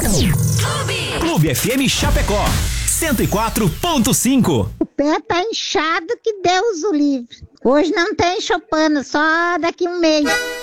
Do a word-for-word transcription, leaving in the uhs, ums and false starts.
Clube. Clube F M Chapecó, cento e quatro ponto cinco. O pé tá inchado que Deus o livre. Hoje não tem Chopana, só daqui um mês.